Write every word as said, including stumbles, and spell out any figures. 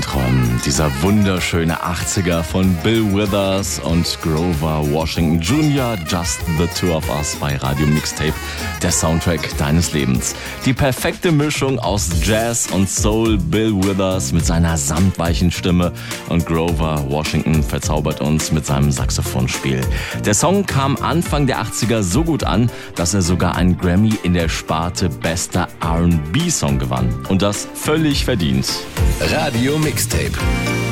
Traum. Dieser wunderschöne achtziger von Bill Withers und Grover Washington Junior Just the Two of Us bei Radio Mixtape, der Soundtrack deines Lebens. Die perfekte Mischung aus Jazz und Soul. Bill Withers mit seiner samtweichen Stimme und Grover Washington verzaubert uns mit seinem Saxophonspiel. Der Song kam Anfang der achtziger so gut an, dass er sogar einen Grammy in der Sparte Bester R and B-Song gewann. Und das völlig verdient. Radio Mixtape.